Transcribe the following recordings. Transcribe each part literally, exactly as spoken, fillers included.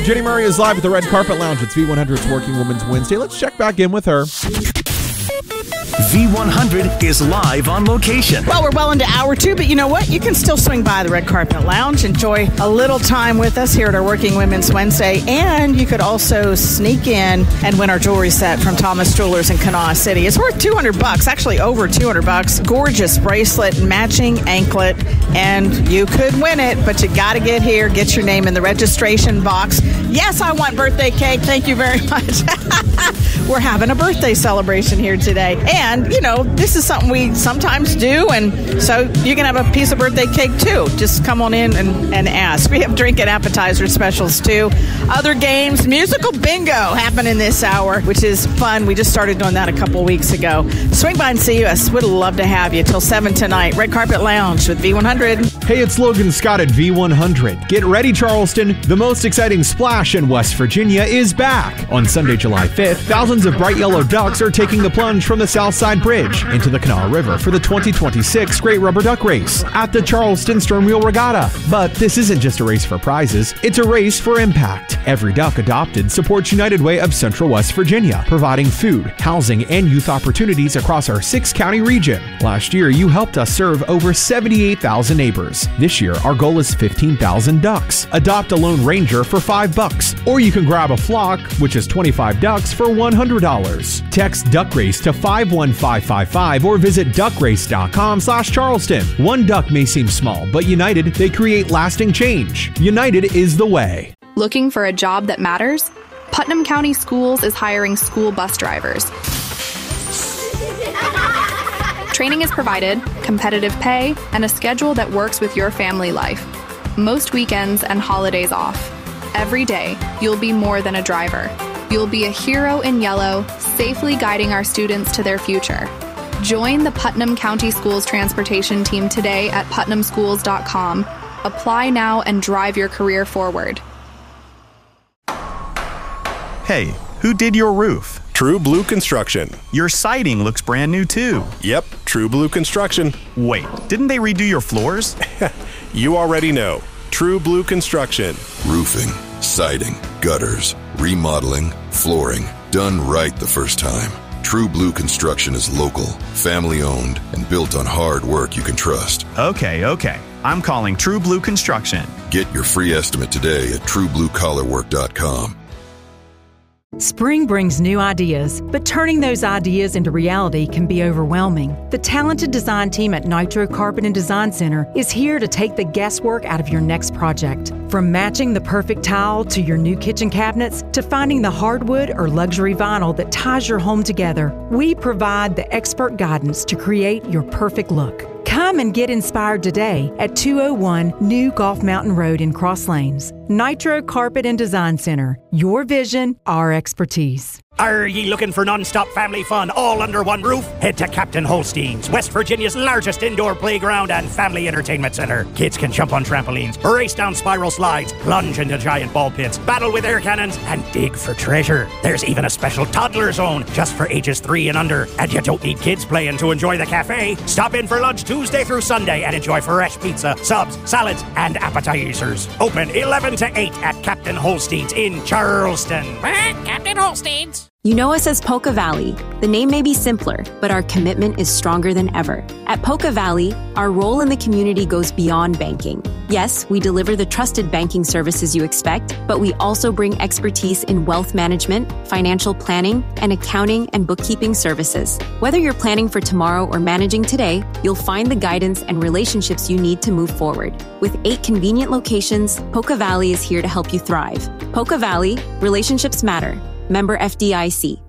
Jenny Murray is live at the Red Carpet Lounge. It's V one hundred's Working Women's Wednesday. Let's check back in with her. V one hundred is live on location. Well, we're well into hour two, but you know what? You can still swing by the Red Carpet Lounge, enjoy a little time with us here at our Working Women's Wednesday, and you could also sneak in and win our jewelry set from Thomas Jewelers in Kanawha City. It's worth two hundred bucks, actually over two hundred bucks. Gorgeous bracelet, matching anklet, and you could win it, but you got to get here, get your name in the registration box. Yes, I want birthday cake. Thank you very much. We're having a birthday celebration here today. And, you know, this is something we sometimes do, and so you can have a piece of birthday cake, too. Just come on in and, and ask. We have drink and appetizer specials, too. Other games, musical bingo happening this hour, which is fun. We just started doing that a couple weeks ago. Swing by and see us. Would love to have you till seven tonight. Red Carpet Lounge with V one hundred. Hey, it's Logan Scott at V one hundred. Get ready, Charleston. The most exciting splash in West Virginia is back. On Sunday, July fifth, thousands of bright yellow ducks are taking the plunge from the Southside Bridge into the Kanawha River for the twenty twenty-six Great Rubber Duck Race at the Charleston Stern Wheel Regatta. But this isn't just a race for prizes, it's a race for impact. Every duck adopted supports United Way of Central West Virginia, providing food, housing, and youth opportunities across our six-county region. Last year, you helped us serve over seventy-eight thousand neighbors. This year, our goal is fifteen thousand ducks. Adopt a Lone Ranger for five bucks, or you can grab a flock, which is twenty-five ducks for one hundred dollars. Text Duck Race to five one five five five or visit duck race dot com slash Charleston. One duck may seem small, but united, they create lasting change. United is the way. Looking for a job that matters? Putnam County Schools is hiring school bus drivers. Training is provided, competitive pay, and a schedule that works with your family life. Most weekends and holidays off. Every day, you'll be more than a driver. You'll be a hero in yellow, safely guiding our students to their future. Join the Putnam County Schools Transportation Team today at putnam schools dot com. Apply now and drive your career forward. Hey, who did your roof? True Blue Construction. Your siding looks brand new too. Yep, True Blue Construction. Wait, didn't they redo your floors? You already know. True Blue Construction. Roofing, siding, gutters, remodeling, flooring. Done right the first time. True Blue Construction is local, family-owned, and built on hard work you can trust. Okay, okay. I'm calling True Blue Construction. Get your free estimate today at true blue collar work dot com. Spring brings new ideas, but turning those ideas into reality can be overwhelming. The talented design team at Nitro Carpet and Design Center is here to take the guesswork out of your next project. From matching the perfect tile to your new kitchen cabinets to finding the hardwood or luxury vinyl that ties your home together, we provide the expert guidance to create your perfect look. Come and get inspired today at two oh one New Golf Mountain Road in Cross Lanes. Nitro Carpet and Design Center. Your vision, our expertise. Are ye looking for non-stop family fun all under one roof? Head to Captain Holstein's, West Virginia's largest indoor playground and family entertainment center. Kids can jump on trampolines, race down spiral slides, plunge into giant ball pits, battle with air cannons, and dig for treasure. There's even a special toddler zone just for ages three and under. And you don't need kids playing to enjoy the cafe. Stop in for lunch Tuesday through Sunday and enjoy fresh pizza, subs, salads, and appetizers. Open eleven to eight at Captain Holstein's in Charleston. Captain Holstein's. You know us as Polka Valley. The name may be simpler, but our commitment is stronger than ever. At Polka Valley, our role in the community goes beyond banking. Yes, we deliver the trusted banking services you expect, but we also bring expertise in wealth management, financial planning, and accounting and bookkeeping services. Whether you're planning for tomorrow or managing today, you'll find the guidance and relationships you need to move forward. With eight convenient locations, Polka Valley is here to help you thrive. Polka Valley, relationships matter. Member F D I C.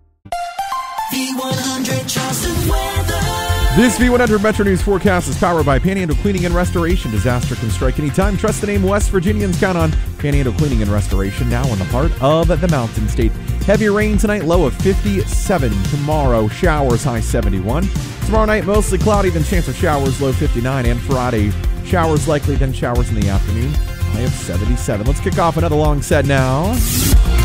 V one hundred Charleston weather. This V one hundred Metro News forecast is powered by Panhandle Cleaning and Restoration. Disaster can strike anytime. Trust the name West Virginians count on. Panhandle Cleaning and Restoration, now in the heart of the Mountain State. Heavy rain tonight, low of fifty-seven. Tomorrow, showers, high seventy-one. Tomorrow night, mostly cloudy, then chance of showers, low fifty-nine. And Friday, showers likely, then showers in the afternoon, high of seventy-seven. Let's kick off another long set now.